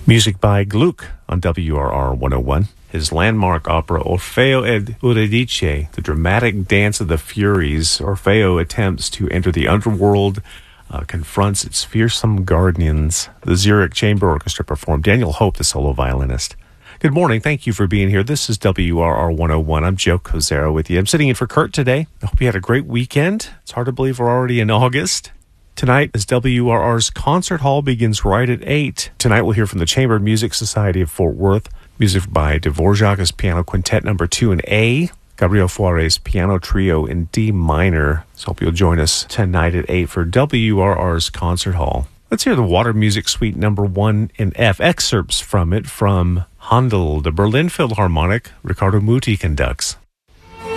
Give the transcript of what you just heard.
Music by Gluck on WRR 101. His landmark opera Orfeo ed Euridice, the dramatic dance of the Furies. Orfeo attempts to enter the underworld, confronts its fearsome guardians. The Zurich Chamber Orchestra performed. Daniel Hope, the solo violinist. Good morning. Thank you for being here. This is WRR 101. I'm Joe Kozera with you. I'm sitting in for Kurt today. I hope you had a great weekend. It's hard to believe we're already in August. Tonight, as WRR's concert hall begins right at 8. Tonight, we'll hear from the Chamber Music Society of Fort Worth. Music by Dvorak's Piano Quintet No. 2 in A. Gabriel Fauré Piano Trio in D minor. So hope you'll join us tonight at 8 for WRR's concert hall. Let's hear the Water Music Suite No. 1 in F. Excerpts from it from Handel, the Berlin Philharmonic. Riccardo Muti conducts.